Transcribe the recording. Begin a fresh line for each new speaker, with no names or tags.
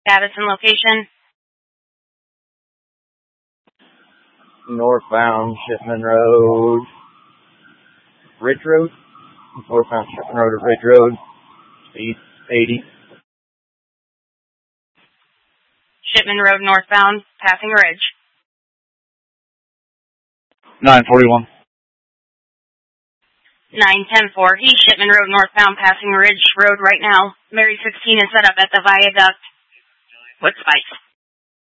Status and location.
Northbound Shipman Road. Ridge Road. Northbound Shipman Road at Ridge Road. Speed 80.
Shipman Road northbound, passing Ridge.
941.
910-4, he's Shipman Road northbound, passing Ridge Road right now. Mary 16 is set up at the viaduct with spikes.